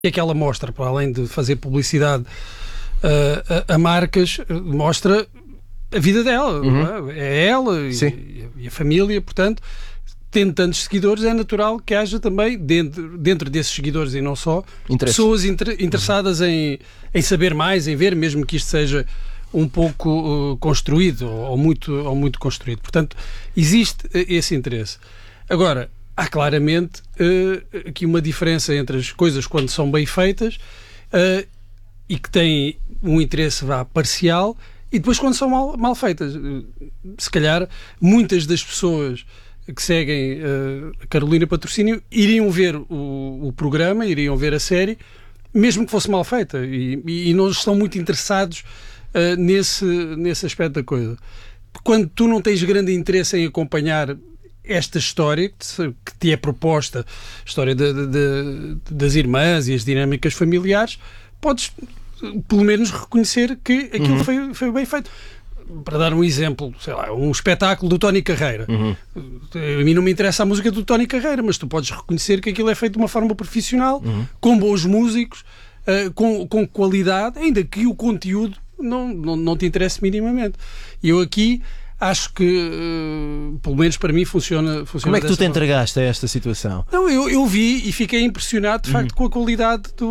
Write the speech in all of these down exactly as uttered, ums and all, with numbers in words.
que é que ela mostra, para além de fazer publicidade uh, a, a marcas, mostra a vida dela, uhum. é? É ela e, e a família, portanto, tendo tantos seguidores, é natural que haja também, dentro, dentro desses seguidores e não só, Interesse. pessoas inter, interessadas uhum. em, em saber mais, em ver, mesmo que isto seja um pouco uh, construído ou muito, ou muito construído. Portanto, existe esse interesse. Agora, há claramente uh, aqui uma diferença entre as coisas quando são bem feitas uh, e que têm um interesse vá, parcial e depois quando são mal, mal feitas. Uh, se calhar, muitas das pessoas que seguem uh, a Carolina Patrocínio iriam ver o, o programa, iriam ver a série, mesmo que fosse mal feita, e, e, e não estão muito interessados uh, nesse, nesse aspecto da coisa. Quando tu não tens grande interesse em acompanhar esta história que te, que te é proposta, a história de, de, de, das irmãs e as dinâmicas familiares, podes pelo menos reconhecer que aquilo uhum. foi, foi bem feito. Para dar um exemplo, sei lá, um espetáculo do Tony Carreira. Uhum. A mim não me interessa a música do Tony Carreira, mas tu podes reconhecer que aquilo é feito de uma forma profissional, uhum. com bons músicos, uh, com, com qualidade, ainda que o conteúdo não, não, não te interesse minimamente. E eu aqui acho que, uh, pelo menos para mim, funciona, funciona Como é que tu te forma. entregaste a esta situação? Não, eu, eu vi e fiquei impressionado, de facto, uhum. com a qualidade do,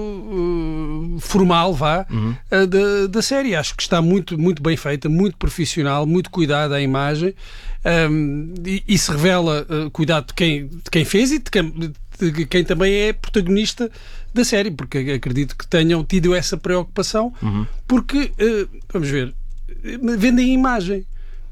uh, formal, vá, uhum. uh, da, da série. Acho que está muito, muito bem feita, muito profissional, muito cuidado à imagem, um, e, e se revela uh, cuidado de quem, de quem fez e de quem, de quem também é protagonista da série, porque acredito que tenham tido essa preocupação, uhum. porque, uh, vamos ver, vendem imagem.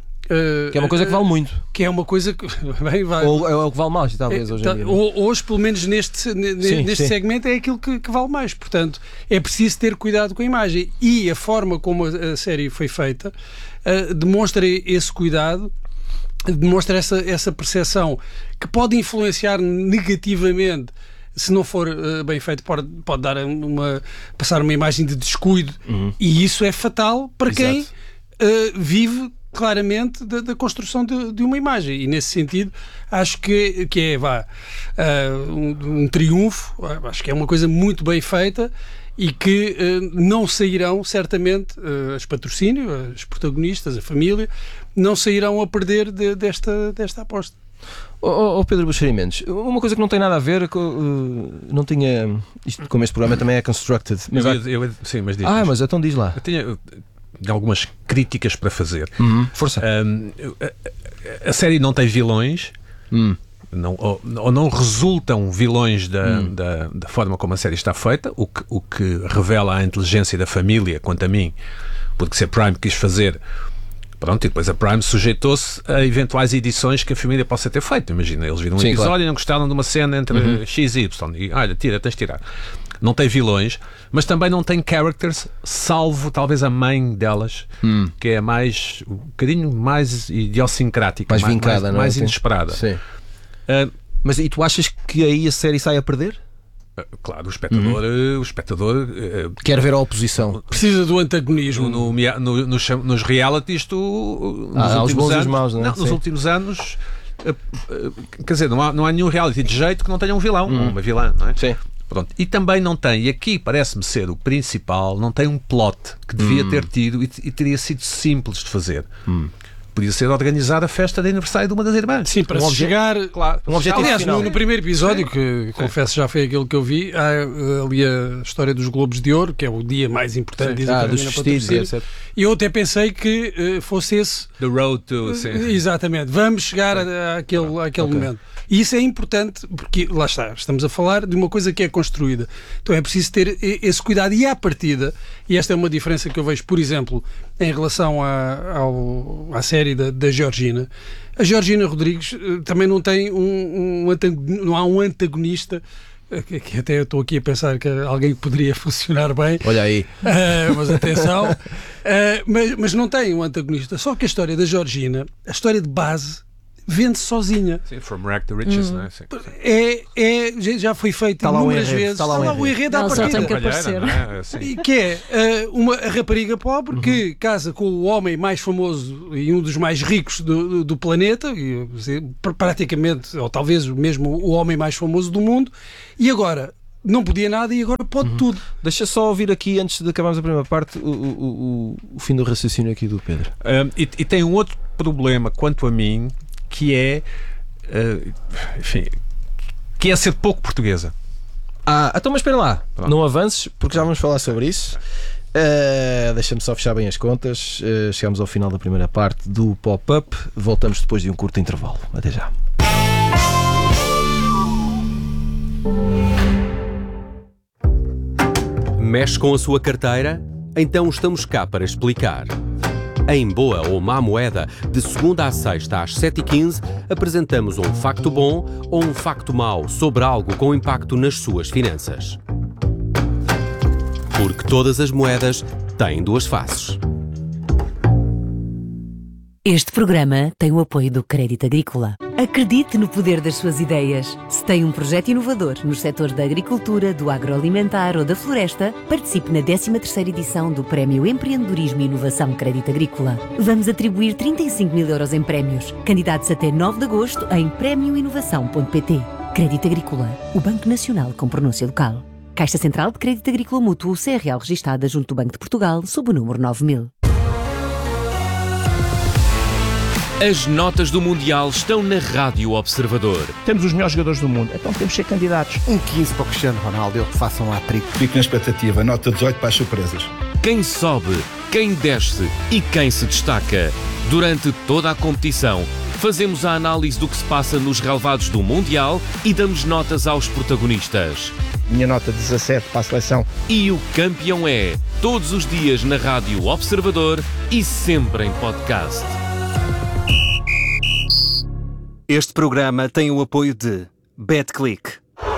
Uh, que é uma coisa que vale muito. Que é uma coisa que... Bem, vai, ou é o que vale mais, talvez, é, hoje em dia. Hoje, pelo menos neste, sim, neste sim. segmento, é aquilo que, que vale mais. Portanto, é preciso ter cuidado com a imagem. E a forma como a, a série foi feita uh, demonstra esse cuidado, demonstra essa, essa percepção que pode influenciar negativamente. Se não for uh, bem feito, pode, pode dar uma, passar uma imagem de descuido. Uhum. E isso é fatal para Exato. quem uh, vive claramente da, da construção de, de uma imagem, e nesse sentido acho que, que é vá, uh, um, um triunfo, acho que é uma coisa muito bem feita e que uh, não sairão certamente uh, as patrocínios, as protagonistas, a família, não sairão a perder de, desta, desta aposta. Oh, oh Pedro Buxeri Mendes, uma coisa que não tem nada a ver com, uh, não tinha, isto, como este programa também é constructed, mas eu, há... eu, eu, sim, mas diz, ah, mas então diz lá. Eu tinha eu, algumas críticas para fazer. Uhum. Força. Um, a, a série não tem vilões, hum. não, ou, ou não resultam vilões da, hum. da, da forma como a série está feita, o que, o que revela a inteligência da família, quanto a mim, porque se a Prime quis fazer, pronto, e depois a Prime sujeitou-se a eventuais edições que a família possa ter feito. Imagina, eles viram um Sim, episódio claro. e não gostaram de uma cena entre uhum. X e Y, e olha, tira, tens de tirar. Não tem vilões, mas também não tem characters, salvo talvez a mãe delas, hum. que é mais um bocadinho mais idiosincrática, mais vincada, mais, não é? mais inesperada. Sim. Uh, mas e tu achas que aí a série sai a perder? Claro, o espectador, uhum. o espectador uh, quer ver a oposição, precisa do antagonismo. No, no, no, nos, nos realities, tu, nos ah, últimos anos, maus, não é? não, nos últimos anos, uh, uh, quer dizer, não há, não há nenhum reality de jeito que não tenha um vilão uhum. ou uma vilã, não é? Sim. Pronto. E também não tem, e aqui parece-me ser o principal, não tem um plot que devia hum. ter tido e, e teria sido simples de fazer. Hum. Podia ser organizar a festa de aniversário de uma das irmãs. Sim, para um se chegar... Claro, um objetivo Aliás, no, no primeiro episódio, Sim. que Sim. confesso já foi aquele que eu vi, há ali a história dos Globos de Ouro, que é o dia mais importante, diz a ah, dos vestidos, e eu até pensei que uh, fosse esse... The road to... Sim. Exatamente. Vamos chegar a, àquele, àquele okay. momento. E isso é importante, porque, lá está, estamos a falar de uma coisa que é construída. Então é preciso ter esse cuidado. E à partida, e esta é uma diferença que eu vejo, por exemplo, em relação à, ao, à série da, da Georgina, a Georgina Rodrigues também não tem um, um antagonista, não há um antagonista, que, que até eu estou aqui a pensar que alguém poderia funcionar bem. Olha aí. Uh, mas atenção. uh, mas, mas não tem um antagonista. Só que a história da Georgina, a história de base, vende-se sozinha. Sim, from rag to riches, hum. não é? Sim. É, é, já foi feito está inúmeras vezes. Está lá o enredo à partida. partida. Tem que aparecer. É? Assim. E que é uh, uma rapariga pobre uhum. que casa com o homem mais famoso e um dos mais ricos do, do, do planeta, e, praticamente, ou talvez mesmo o homem mais famoso do mundo, e agora não podia nada e agora pode uhum. tudo. Deixa só ouvir aqui, antes de acabarmos a primeira parte, o, o, o, o fim do raciocínio aqui do Pedro. Um, e, e tem um outro problema, quanto a mim, que é, uh, enfim, que é ser pouco portuguesa. Ah, então mas espera lá, Pronto. não avances, porque já vamos falar sobre isso. Uh, Deixa-me só fechar bem as contas. Uh, chegamos ao final da primeira parte do Pop-Up. Voltamos depois de um curto intervalo. Até já. Mexe com a sua carteira? Então estamos cá para explicar. Em Boa ou Má Moeda, de segunda à sexta às sete e quinze, apresentamos um facto bom ou um facto mau sobre algo com impacto nas suas finanças. Porque todas as moedas têm duas faces. Este programa tem o apoio do Crédito Agrícola. Acredite no poder das suas ideias. Se tem um projeto inovador nos setores da agricultura, do agroalimentar ou da floresta, participe na décima terceira edição do Prémio Empreendedorismo e Inovação Crédito Agrícola. Vamos atribuir trinta e cinco mil euros em prémios. Candidatos até nove de agosto em prémio inovação ponto pt. Crédito Agrícola, o Banco Nacional com pronúncia local. Caixa Central de Crédito Agrícola Mútuo, C R L registada junto do Banco de Portugal, sob o número nove mil. As notas do Mundial estão na Rádio Observador. Temos os melhores jogadores do mundo, então temos que ser candidatos. Um quinze para o Cristiano Ronaldo, eu que faço um hat-trick. Fico na expectativa, nota dezoito para as surpresas. Quem sobe, quem desce e quem se destaca. Durante toda a competição, fazemos a análise do que se passa nos relevados do Mundial e damos notas aos protagonistas. Minha nota dezassete para a seleção. E o campeão é, todos os dias na Rádio Observador e sempre em podcast. Este programa tem o apoio de BetClick.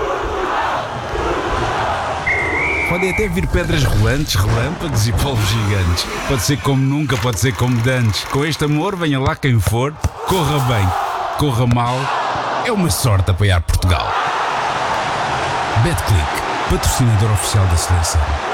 Podem até vir pedras rolantes, relâmpagos e polvos gigantes. Pode ser como nunca, pode ser como dantes. Com este amor, venha lá quem for, corra bem, corra mal. É uma sorte apoiar Portugal. BetClick, patrocinador oficial da seleção.